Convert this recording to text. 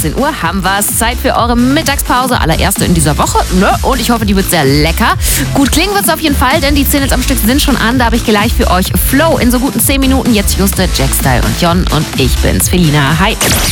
18 Uhr haben wir es. Zeit für eure Mittagspause, allererste in dieser Woche. Ne? Und ich hoffe, die wird sehr lecker. Gut klingen wird es auf jeden Fall, denn die 10 am Stück sind schon an. Da habe ich gleich für euch Flow in so guten 10 Minuten. Jetzt Juste, Jackstyle und Jon und ich bin's, Felina. Hi.